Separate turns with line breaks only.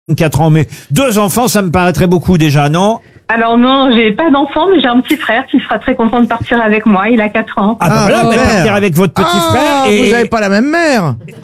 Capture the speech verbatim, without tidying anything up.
quatre ans, mais deux enfants, ça me paraîtrait beaucoup déjà, non?
Alors non, j'ai pas d'enfant, mais j'ai un petit frère qui sera très content de partir avec moi. Il a quatre ans.
Ah, bah voilà,
Ah,
vous allez
mère.
partir avec votre petit
Ah,
frère
vous
et...
n'avez pas la même mère.